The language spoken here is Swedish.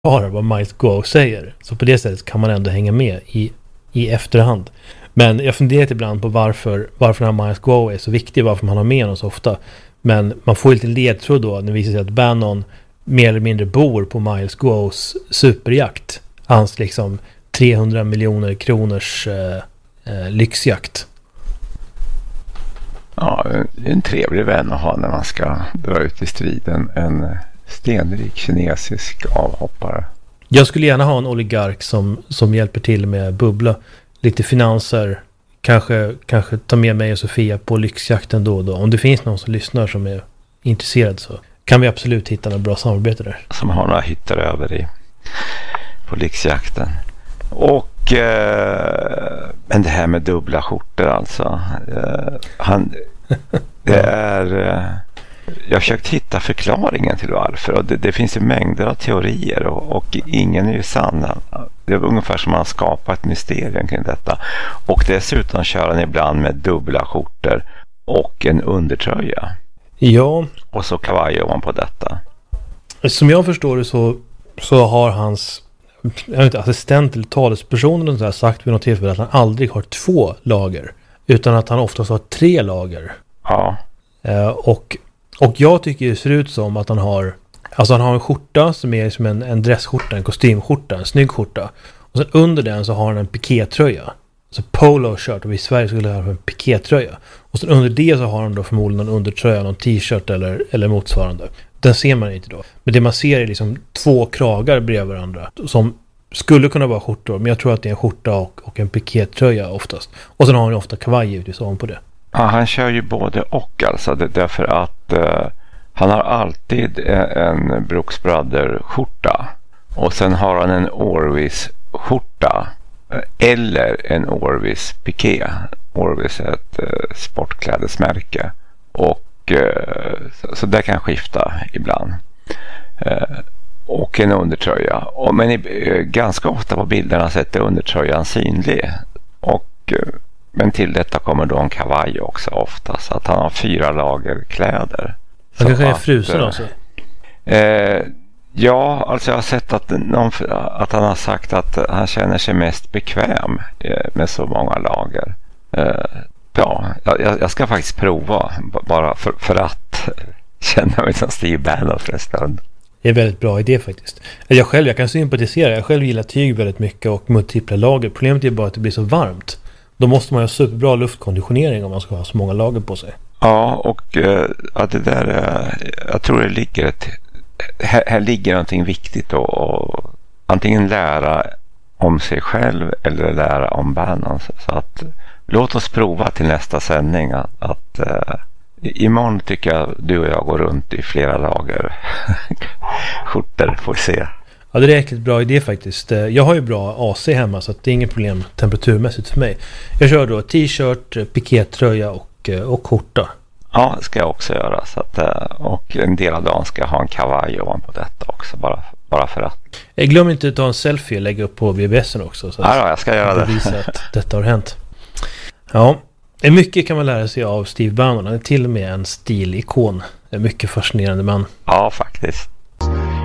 höra vad Miles Guo säger. Så på det sättet kan man ändå hänga med i efterhand. Men jag funderar ibland på varför den här Miles Guo är så viktig, varför man har med honom så ofta. Men man får lite ledtråd då när det visar sig att Bannon mer eller mindre bor på Miles Guos superjakt. Hans liksom 300 miljoner kronors lyxjakt. Ja, det är en trevlig vän att ha när man ska dra ut i striden. En stenrik kinesisk avhoppare. Jag skulle gärna ha en oligark som hjälper till med bubbla. Lite finanser. Kanske ta med mig och Sofia på lyxjakten då och då. Om det finns någon som lyssnar som är intresserad så kan vi absolut hitta något bra samarbete där. Som har några hytter över på lyxjakten. Och men det här med dubbla skjortor alltså. Jag har försökt hitta förklaringen till varför. Och det finns ju mängder av teorier och ingen är ju sann. Det är ungefär som man skapar ett mysterium kring detta. Och dessutom kör han ibland med dubbla skjortor och en undertröja. Ja. Och så kavaj ovanpå detta. Som jag förstår det så har hans assistent eller talesperson sagt vid något tillfälle att han aldrig har 2 lager. Utan att han oftast har 3 lager. Ja. Och jag tycker det ser ut som att han har en skjorta som är som en dressskjorta, en kostymskjorta, en snygg skjorta. Och sen under den så har han en pikétröja. Alltså polo-shirt, och i Sverige skulle det ha en pikétröja. Och sen under det så har han då förmodligen någon undertröja, någon t-shirt eller motsvarande. Den ser man inte då. Men det man ser är liksom 2 kragar bredvid varandra som skulle kunna vara skjortor. Men jag tror att det är en skjorta och en pikétröja oftast. Och sen har han ofta kavaj givetvis ovanpå det. Ja, han kör ju både och alltså. Därför att han har alltid en Brooks Brothers-skjorta. Och sen har han en Orvis-skjorta. Eller en Orvis piké. Orvis är ett sportklädesmärke. Och så där kan skifta ibland. Och en undertröja. Men ganska ofta på bilderna sätter undertröjan synlig. Men till detta kommer då en kavaj också ofta. Så att han har 4 lager kläder. Han kanske är frusen också. Ja, alltså jag har sett att han har sagt att han känner sig mest bekväm med så många lager. Ja, jag ska faktiskt prova bara för att känna mig som Steve Bannon för en stund. Det är en väldigt bra idé faktiskt. Jag kan sympatisera. Jag själv gillar tyg väldigt mycket och multipla lager. Problemet är bara att det blir så varmt. Då måste man ha superbra luftkonditionering om man ska ha så många lager på sig. Ja, och det där, jag tror det ligger här ligger någonting viktigt och antingen lära om sig själv eller lära om Bannon. Så att låt oss prova till nästa sändning att imorgon tycker jag du och jag går runt i flera lager skjortor, får vi se. Ja, det är en bra idé faktiskt. Jag har ju bra AC hemma så att det är inget problem temperaturmässigt för mig. Jag kör då t-shirt, pikétröja och skjorta. Ja, det ska jag också göra. Så att, och en del av dagen ska jag ha en kavaj ovanpå detta också, bara för att. Glöm inte att ta en selfie och lägga upp på VBSen också. Så ja, jag ska göra det. Visa att detta har hänt. Ja, mycket kan man lära sig av Steve Bannon. Han är till och med en stilikon. En mycket fascinerande man. Ja, faktiskt.